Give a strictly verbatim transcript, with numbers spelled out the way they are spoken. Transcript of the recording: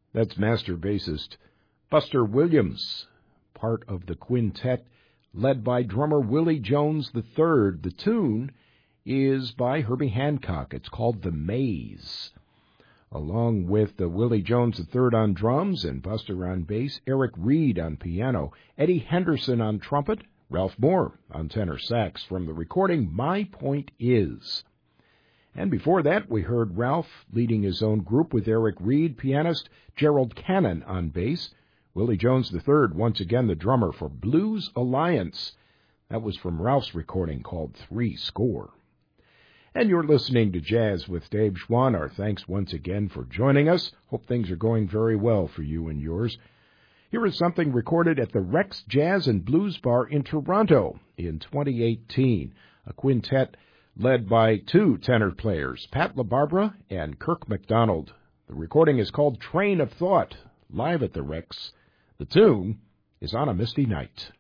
That's master bassist Buster Williams, part of the quintet led by drummer Willie Jones the third. The tune is by Herbie Hancock. It's called The Maze. Along with the Willie Jones the third on drums and Buster on bass, Eric Reed on piano, Eddie Henderson on trumpet, Ralph Moore on tenor sax from the recording My Point Is. And before that, we heard Ralph leading his own group with Eric Reed, pianist Gerald Cannon on bass, Willie Jones the third, once again the drummer for Blues Alliance. That was from Ralph's recording called Three Score. And you're listening to Jazz with Dave Schwann. Our thanks once again for joining us. Hope things are going very well for you and yours. Here is something recorded at the Rex Jazz and Blues Bar in Toronto in twenty eighteen. A quintet led by two tenor players, Pat LaBarbera and Kirk MacDonald. The recording is called Train of Thought, live at the Rex. The tune is On a Misty Night.